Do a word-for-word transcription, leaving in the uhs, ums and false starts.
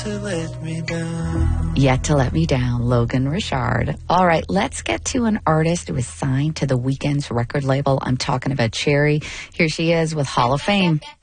to let me down. Yet to Let Me Down, Logan Richard. All right, let's get to an artist who was signed to the Weeknd's record label. I'm talking about Cherry. Here she is with Hall of Fame.